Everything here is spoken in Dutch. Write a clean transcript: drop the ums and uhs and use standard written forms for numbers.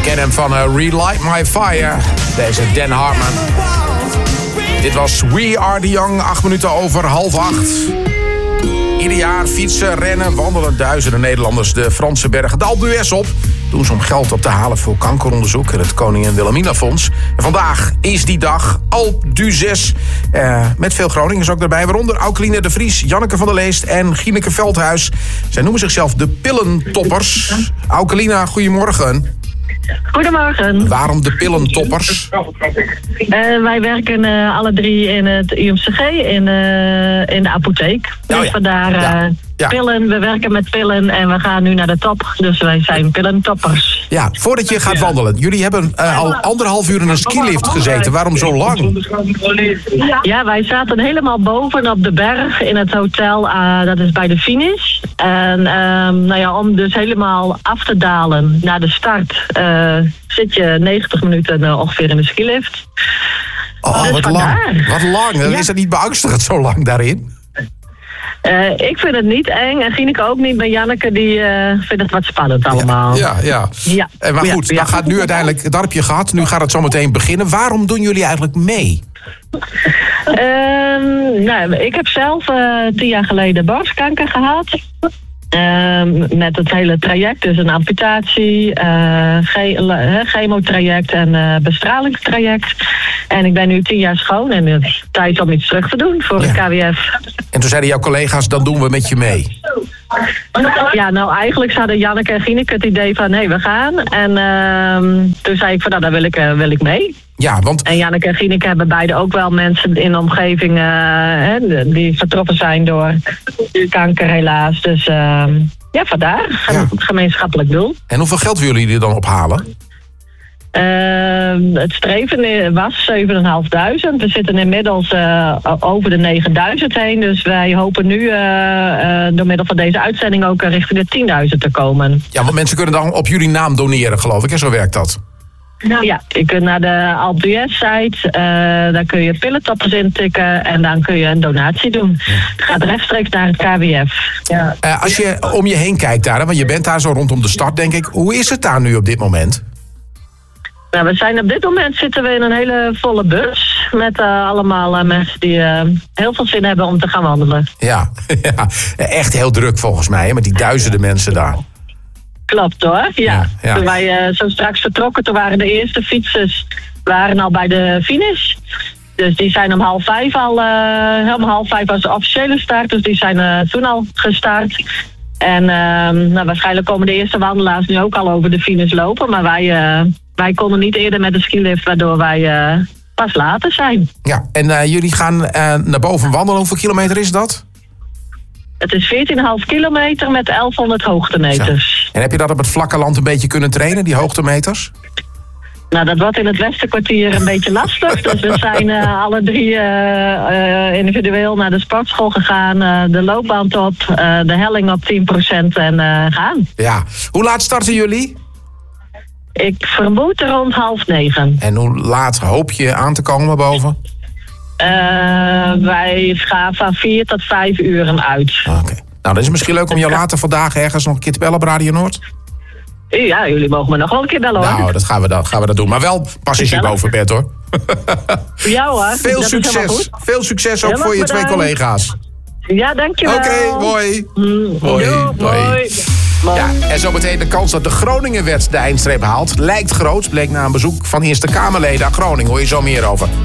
ken hem van Relight My Fire. Deze Dan Hartman. Dit was We Are The Young, 8 minuten over 7:30. Ieder jaar fietsen, rennen, wandelen duizenden Nederlanders de Franse bergen de Alpe d'Huez op. Doen ze om geld op te halen voor kankeronderzoek en het Koningin Wilhelmina Fonds. En vandaag is die dag, Alpe d'Huez. Met veel Groningers ook daarbij, waaronder Aukeline de Vries, Janneke van der Leest en Gineke Veldhuis. Zij noemen zichzelf de Pillentoppers. Aukeline, goedemorgen. Goedemorgen. Waarom de Pillentoppers? Wij werken alle drie in het UMCG, in de apotheek. Dus vandaar pillen, we werken met pillen en we gaan nu naar de top. Dus wij zijn pillentoppers. Ja, voordat je gaat wandelen. Jullie hebben al 1,5 uur in een skilift gezeten. Waarom zo lang? Ja, wij zaten helemaal boven op de berg in het hotel. Dat is bij de finish. En om dus helemaal af te dalen naar de start... zit je 90 minuten ongeveer in de skilift. Oh, dus wat lang. Wat lang. Ja. Is het niet beangstigend zo lang daarin? Ik vind het niet eng en Gineke ook niet. Maar Janneke die vindt het wat spannend allemaal. Ja. Maar goed, dan gaat nu uiteindelijk, dat heb je gehad. Nu gaat het zo meteen beginnen. Waarom doen jullie eigenlijk mee? Ik heb zelf 10 jaar geleden borstkanker gehad. Met het hele traject, dus een amputatie, chemotraject en bestralingstraject. En ik ben nu 10 jaar schoon en het is tijd om iets terug te doen voor het KWF. En toen zeiden jouw collega's, dan doen we met je mee. Ja, nou eigenlijk hadden Janneke en Gineke het idee van, nee, we gaan. En toen zei ik van, nou, daar wil ik mee. Ja, want... En Janneke en Gineke hebben beide ook wel mensen in de omgeving die getroffen zijn door kanker helaas. Dus vandaar. Gemeenschappelijk doel. En hoeveel geld willen jullie er dan ophalen? Het streven was 7.500. We zitten inmiddels over de 9.000 heen. Dus wij hopen nu door middel van deze uitzending ook richting de 10.000 te komen. Ja, want mensen kunnen dan op jullie naam doneren, geloof ik. En zo werkt dat. Ja, je kunt naar de Alpe d'Huez site. Daar kun je pillentoppers intikken en dan kun je een donatie doen. Ja. Het gaat rechtstreeks naar het KWF. Ja. Als je om je heen kijkt daar, want je bent daar zo rondom de stad, denk ik. Hoe is het daar nu op dit moment? Nou, we zijn op dit moment zitten we in een hele volle bus. Met allemaal mensen die heel veel zin hebben om te gaan wandelen. Ja, echt heel druk volgens mij, hè, met die duizenden mensen daar. Klopt hoor, ja. Toen wij zo straks vertrokken, toen waren de eerste fietsers al bij de finish. Dus die zijn om 4:30 al, om 4:30 was de officiële start. Dus die zijn toen al gestart. En waarschijnlijk komen de eerste wandelaars nu ook al over de finish lopen. Maar wij konden niet eerder met de skilift, waardoor wij pas later zijn. Ja, en jullie gaan naar boven wandelen. Hoeveel kilometer is dat? Het is 14,5 kilometer met 1100 hoogtemeters. Zo. En heb je dat op het vlakke land een beetje kunnen trainen, die hoogtemeters? Nou, dat wordt in het Westerkwartier een beetje lastig. Dus we zijn alle drie individueel naar de sportschool gegaan. De loopband op, de helling op 10% en gaan. Ja, hoe laat starten jullie? Ik vermoed rond 8:30. En hoe laat hoop je aan te komen boven? Wij gaan van 4 tot 5 uur uit. Oké. Nou, dat is misschien leuk om jou later vandaag ergens nog een keer te bellen op Radio Noord. Ja, jullie mogen me nog wel een keer bellen hoor. Nou, dat gaan we dat doen. Maar wel passagier boven bed hoor. Ja hoor. Veel succes. Veel succes ook helemaal voor je bedankt. 2 collega's. Ja, dankjewel. Oké, hoi. Hoi. Ja, en zo meteen de kans dat de Groningenwet de eindstreep haalt. Lijkt groot, bleek na een bezoek van Eerste Kamerleden aan Groningen. Hoor je zo meer over.